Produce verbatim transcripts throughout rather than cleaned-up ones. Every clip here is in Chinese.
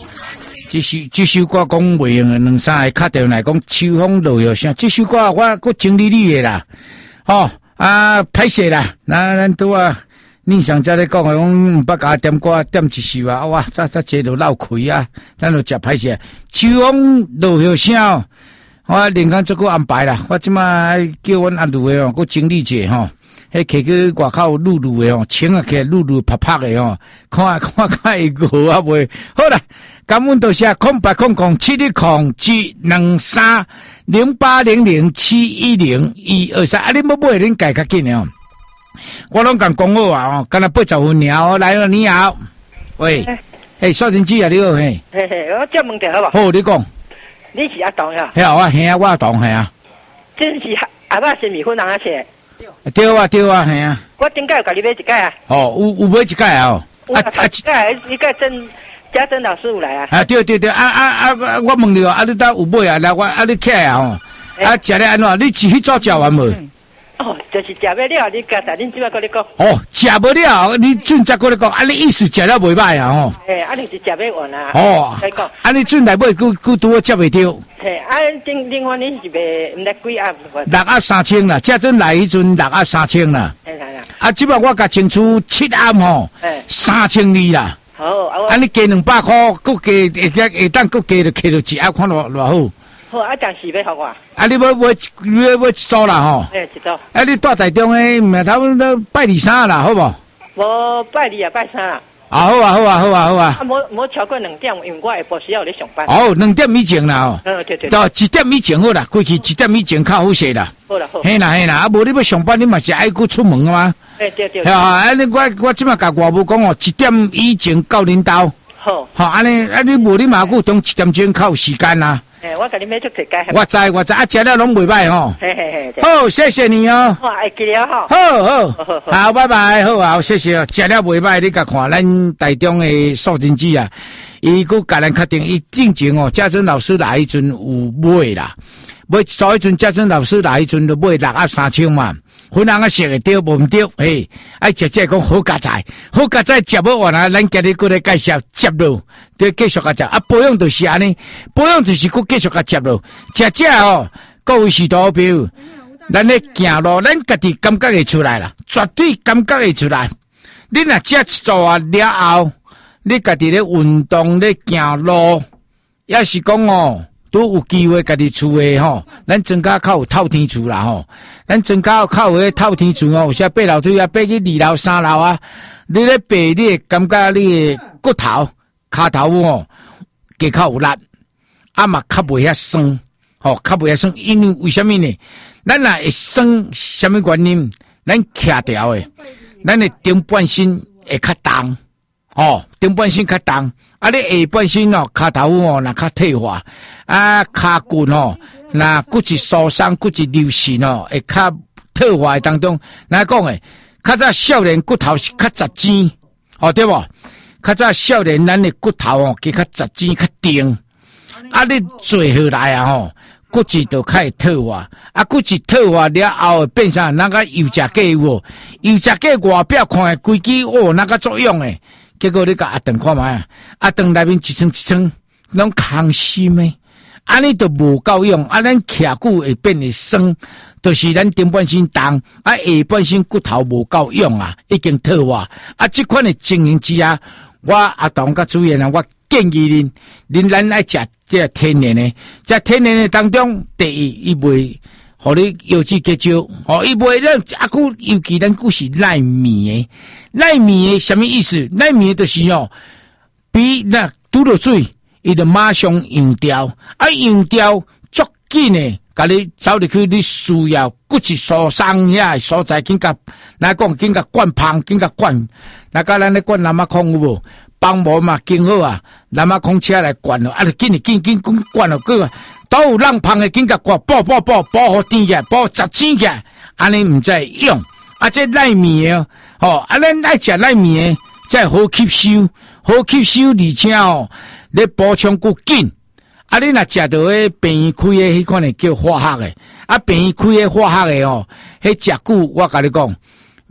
这首这首歌讲袂用的两三个卡电来讲秋风落叶声，这首歌我搁整理你的啦，吼、哦、啊歹势啦，咱咱拄啊，恁上则咧讲的讲毋捌甲点歌点一首啊，哇，早早坐就闹开啊，咱就食歹势。秋风落叶声，我另外做个安排啦，我即摆叫阮阿卢的哦，搁整理者吼。迄摕去外口露露的哦，穿啊起来露露拍拍的哦，看看看会过啊袂？好啦，感恩多谢空白空空七六空七两三零八零零七一零一二三，啊！你要买恁改较紧哦。我拢共讲好啊哦，敢若八十分尔哦，来了你好，喂，嘿，邵仁基啊，你好嘿， 嘿嘿，我接问题好无？ 好，你讲， 你是阿东呀？ 嘿啊，嘿啊，我阿东嘿啊， 真是阿爸生米粉人啊切。 对啊对啊，系啊！ 我顶届有甲你买一届啊。 哦，有有买一届啊！ 啊啊，一届一届真家珍老师有来啊。啊对对对，啊啊啊！我问你哦，啊你搭有买啊？来我啊你起来哦，啊食咧安怎？你自己早食完无？ 哦，就是食不了，你家在恁即摆跟你讲。 哦，食不了，你准则跟你讲，啊你意思食了袂歹啊吼？ 嘿，啊你是食不完啊？ 哦， 讲， 啊你准内尾佫佫拄我接袂着。 嘿，啊另另外你是袂毋知几盒？ 六盒三千啦，这阵来迄阵六盒三千啦。 嘿啦啦。啊， 即摆我甲清出七盒吼，三千二啦。 好，啊啊你加两百块，佫加下下当佫加着摕着一盒，看偌偌好。 好，啊，暂时要互我。 啊，你要买你要买一组啦吼。 诶，一组。 啊，你住台中诶，名头都拜二三啦，好无？ 无拜二啊，拜三啦。 啊，好啊，好啊，好啊，好啊。 啊，无无超过两点，因为我下晡时要咧上班。 哦，两点以前啦哦。 嗯，对对。 到一点以前好啦，过去一点以前较好势啦。 好啦好。 嘿啦嘿啦，啊，无你要上班，你嘛是爱去出门啊嘛。 对对对。 吓，啊，你我我即马甲外母讲哦，一点以前到恁兜。 好。 好，安尼啊，你无你嘛有从一点钟较有时间啦。 诶，我甲你买出世界。 我知我知，啊，食了拢袂歹吼。 嘿嘿嘿。 好，谢谢你哦。 我会记了吼。 好好好，拜拜，好啊，谢谢。食了袂歹，你甲看咱台中的素贞子啊，伊佫甲咱确定，伊正经哦，嘉珍老师来迄阵有买啦，买所以阵嘉珍老师来迄阵就买六盒三千嘛。分人啊食会着无毋着，嘿，爱食这讲好佳菜，好佳菜食不完啊！咱今日过来介绍接落，对，继续甲食啊！保养就是安尼，保养就是佫继续甲接落，食这哦，各位是图标，咱咧行路，咱家己感觉会出来啦，绝对感觉会出来。你若食一做啊了后，你家己咧运动咧行路，也是讲哦。都有机会家己厝诶吼，咱增加较有透天厝啦吼，咱增加较有迄透天厝哦，有些爬楼梯啊，爬去二楼三楼啊，你咧爬你会感觉你诶骨头、骹头哦，加较有力，啊嘛较袂遐酸，吼较袂遐酸，因为为虾米呢？咱若会酸，虾米原因？咱徛条诶，咱诶顶半身会较重。哦，顶半身较重，啊，你下半身哦，骹头哦，若较退化，啊，骹骨哦，若骨质疏松、骨质流失哦，会较退化当中，哪讲诶？较早少年骨头是较扎尖，哦对无？较早少年咱诶骨头哦，加较扎尖、较硬，啊，你做下来啊吼，骨质就较会退化，啊，骨质退化了后变啥？那个油炸鸡有，油炸鸡外表看诶规支哦，那个作用诶。结果你甲阿长看卖啊，阿长内面一层一层拢空心诶，安尼都无够用，啊咱徛久会变会酸，就是咱顶半身重，啊下半身骨头无够用啊，已经退化，啊这款诶情形之下，我阿长甲主任啊，我建议恁，恁咱爱食这天然诶，在天然诶当中，第一伊袂。互你油脂结少，哦，伊袂咱啊，佮尤其咱佮是奈米诶，奈米诶什么意思？奈米就是哦，比那拄着水，伊就马上用掉，啊，用掉足紧诶，甲你走入去，你需要骨质疏松遐所在，紧甲，来讲紧甲灌芳，紧甲灌，那甲咱咧灌南马空有无？帮无嘛，经好啊，南马空车来灌咯，啊，就紧紧紧紧灌落去。都有浪芳的，紧甲挂爆爆爆爆好甜起来，爆十千起来，安尼唔再用。啊，这奈米哦，吼，啊，咱爱食奈米的，才好吸收，好吸收，而且哦，你补充够紧。啊，你若食到迄病院开的迄款的叫化学的，啊，病院开的化学的哦，迄食久，我甲你讲，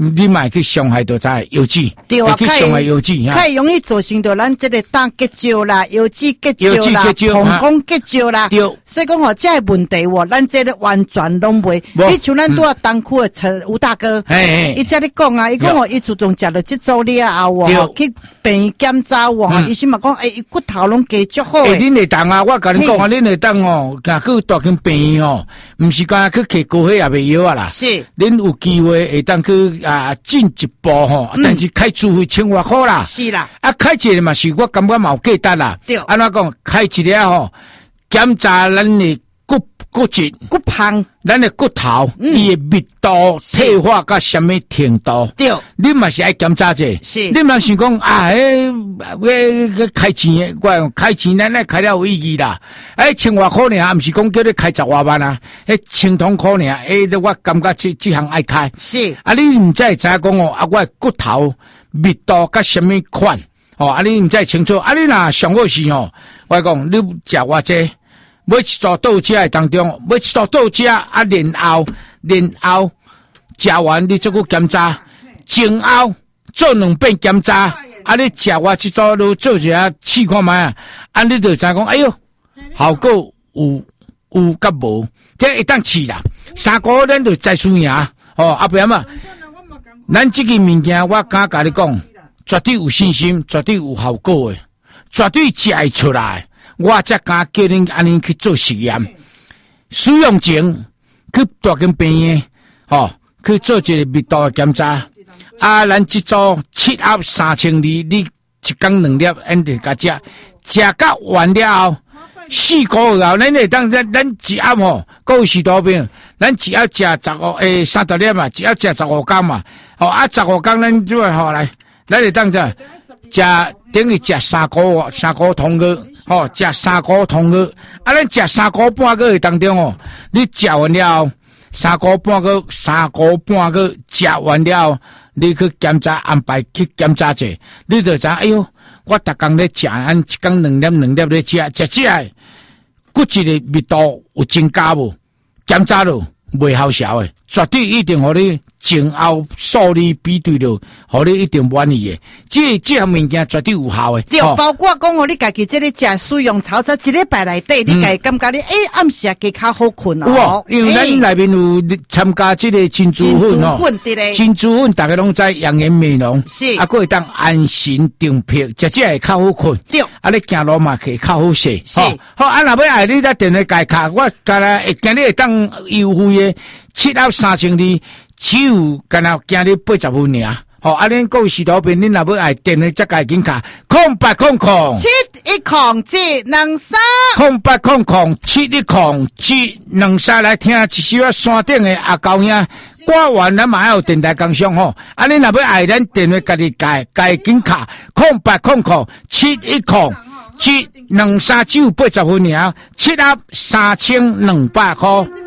你买去伤害到在油脂， 对啊， 去伤害油脂啊， 太容易造成到咱这个胆结石啦、油脂结石啦、 油脂结石膀胱结石啦。 对， 所以讲哦，这个问题哦，咱这个完全拢袂。你像咱拄啊东区的陈吴大哥， 哎， 伊这里讲啊，伊讲哦，伊自从食了这组了后哦，去病院检查哦，医生嘛讲，诶，伊骨头拢加足好诶。 恁会当啊，我甲你讲啊，恁会当哦，甲去大间病院哦，毋是讲去摕高血压的药啊啦。 是， 恁有机会会当去啊进一步吼，但是开住费千外块啦。 是啦， 啊开一个嘛是我感觉嘛有价值啦。 对， 安怎讲开一个吼，检查咱的骨骨质、 骨胖， 咱的骨头伊的密度、退化到什么程度？ 对， 你嘛是爱检查者。 是， 你嘛想讲啊，迄个开钱的，我开钱咱咧开了有意义啦。哎，千外块尔，毋是讲叫你开十外万啊，迄千通块尔，哎，我感觉这这项爱开。 是， 啊，你毋知会知讲哦，啊，我骨头密度甲什么款哦，啊，你毋知清楚，啊，你若上好是哦，我讲你食偌济。每一组倒食的当中，每一组倒食啊，然后然后食完你再去检查，前后做两遍检查，啊，你食我这组都做一下试看卖啊，啊，你就知讲，哎哟，效果有有甲无，这一当试啦，三个咱就再输赢哦，阿伯嘛，咱这个物件我敢甲你讲，绝对有信心，绝对有效果的，绝对食会出来。我才敢叫恁安尼去做实验，使用前去大间病院，吼、哦、去做一个密度的检查。啊，咱这组七盒三千二，你一天两粒，咱就甲食，食到完了后，四个月后，咱会当咱咱一盒吼，各有许多病，咱只要食十五诶三十粒嘛，只要食十五天嘛，吼、哦、啊十五天咱就会吼来，咱会当者食等于食三个月三个通个。哦，食三个通个，啊，咱食三个半个月当中哦，你食完了后，三个半个三个半个食完了后，你去检查安排去检查者，你就知哎哟，我逐工咧食，按一工两粒两粒咧食，食食骨质的密度有增加无？检查咯，袂好笑诶，绝对一定互你前后数理比对了，互你一定满意诶。这这项物件绝对有效诶。 对，哦、包括讲哦，你家己这里食使用草草一礼拜内底，你家己感觉你诶暗时啊加较好困哦。 有，因为咱内面有参加这个珍珠粉哦，珍珠粉大家拢知养颜美容， 是啊，佫会当安神定魄，食食会较好困。 对， 啊，你行路嘛可以较好势。 是， 好，啊，若要爱你再电话改卡，我干来会今日会当优惠诶，七盒三千二。只有干那今日八十分尔，吼！啊，恁各位石头边，恁若要爱电的，则改紧卡空八空空七一空七两三空八空空七一空七两三来听一首啊山顶的阿高兄，歌完咱嘛有电台工商吼！啊，恁若要爱咱电话家己改改紧卡空八空空七一空七两三只有八十分尔，七盒三千两百块。